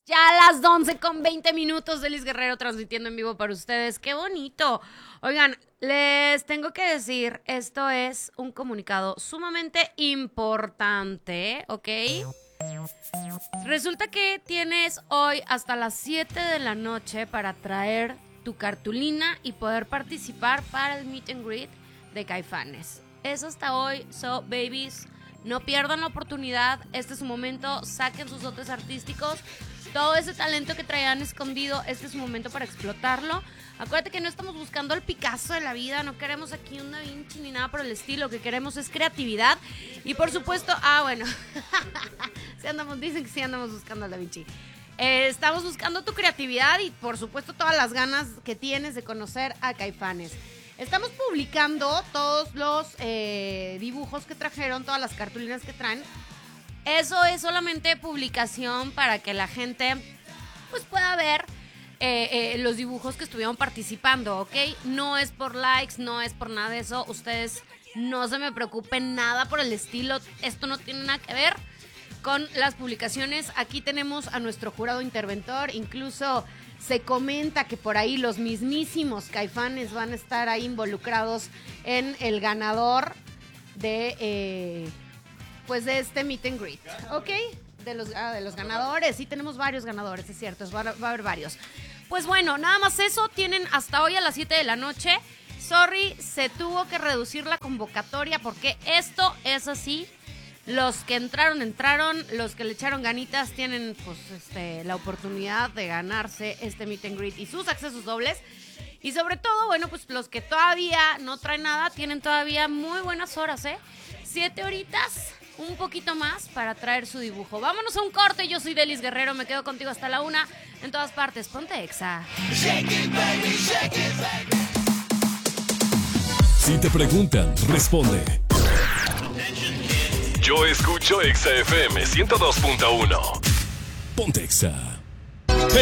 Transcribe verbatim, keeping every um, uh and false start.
Ya a las once con veinte minutos, Delis Guerrero transmitiendo en vivo para ustedes. ¡Qué bonito! Oigan, les tengo que decir, esto es un comunicado sumamente importante, ¿ok? Resulta que tienes hoy hasta las siete de la noche para traer tu cartulina y poder participar para el meet and greet de Caifanes. Es hasta hoy, so babies, no pierdan la oportunidad. Este es su momento, saquen sus dotes artísticos. Todo ese talento que traían escondido, este es su momento para explotarlo. Acuérdate que no estamos buscando el Picasso de la vida, no queremos aquí un Da Vinci ni nada por el estilo. Lo que queremos es creatividad. Y por supuesto, ah, bueno, sí andamos, dicen que sí andamos buscando al Da Vinci. Eh, estamos buscando tu creatividad y por supuesto todas las ganas que tienes de conocer a Caifanes. Estamos publicando todos los eh, dibujos que trajeron, todas las cartulinas que traen. Eso es solamente publicación para que la gente pues pueda ver eh, eh, los dibujos que estuvieron participando, ¿ok? No es por likes, no es por nada de eso. Ustedes no se me preocupen nada por el estilo. Esto no tiene nada que ver con las publicaciones. Aquí tenemos a nuestro jurado interventor. Incluso se comenta que por ahí los mismísimos Caifanes van a estar ahí involucrados en el ganador de... Eh, pues de este meet and greet, ¿ok? De los, ah, de los ganadores, sí tenemos varios ganadores, es cierto, va, va a haber varios. Pues bueno, nada más eso, tienen hasta hoy a las siete de la noche. Sorry, se tuvo que reducir la convocatoria porque esto es así. Los que entraron, entraron, los que le echaron ganitas tienen pues este, la oportunidad de ganarse este meet and greet y sus accesos dobles. Y sobre todo, bueno, pues los que todavía no traen nada, tienen todavía muy buenas horas, ¿eh? Siete horitas, un poquito más para traer su dibujo. Vámonos a un corte, yo soy Delis Guerrero, me quedo contigo hasta la una, en todas partes, ponte Exa. Shake it, baby, shake it, baby. Si te preguntan, responde. Yo escucho Exa F M ciento dos punto uno. Ponte Exa.